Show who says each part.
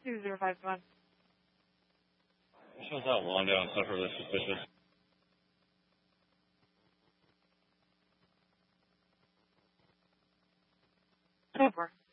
Speaker 1: 2051.
Speaker 2: Shows out Wanda and stuff really suspicious.
Speaker 1: Over.